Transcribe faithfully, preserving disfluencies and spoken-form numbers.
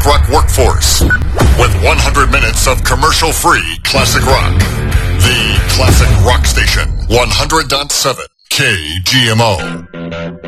rock workforce with one hundred minutes of commercial-free classic rock. The Classic Rock Station, one hundred point seven K G M O.